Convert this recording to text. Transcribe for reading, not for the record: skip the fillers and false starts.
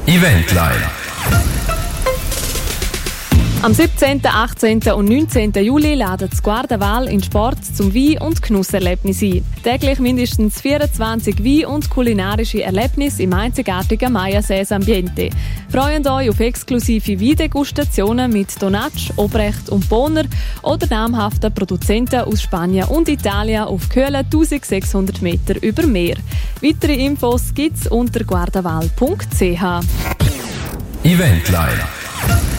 Eventline. Am 17., 18. und 19. Juli laden das Guardaval in Sport zum Wein- und Genusserlebnis ein. Täglich mindestens 24 Wein- und kulinarische Erlebnisse im einzigartigen Mayasees Ambiente. Freuen euch auf exklusive Weindegustationen mit Donatsch, Obrecht und Bonner oder namhaften Produzenten aus Spanien und Italien auf kühlen 1600 Meter über Meer. Weitere Infos gibt's unter guardaval.ch. Eventline.